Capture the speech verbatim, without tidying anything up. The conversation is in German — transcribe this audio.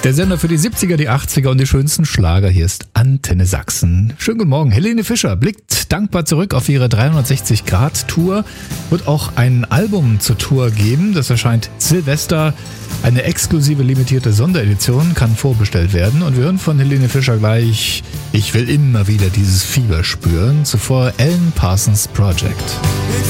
Der Sender für die siebziger, die achtziger und die schönsten Schlager. Hier ist Antenne Sachsen. Schönen guten Morgen. Helene Fischer blickt dankbar zurück auf ihre dreihundertsechzig Grad Tour. Wird auch ein Album zur Tour geben. Das erscheint Silvester. Eine exklusive limitierte Sonderedition kann vorbestellt werden. Und wir hören von Helene Fischer gleich: Ich will immer wieder dieses Fieber spüren. Zuvor Alan Parsons Project.